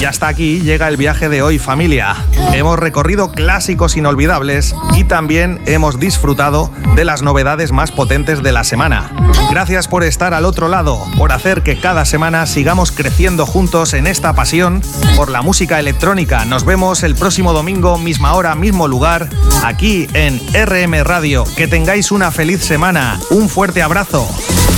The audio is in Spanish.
Y hasta aquí llega el viaje de hoy, familia. Hemos recorrido clásicos inolvidables y también hemos disfrutado de las novedades más potentes de la semana. Gracias por estar al otro lado, por hacer que cada semana sigamos creciendo juntos en esta pasión por la música electrónica. Nos vemos el próximo domingo, misma hora, mismo lugar, aquí en RM Radio. Que tengáis una feliz semana. Un fuerte abrazo.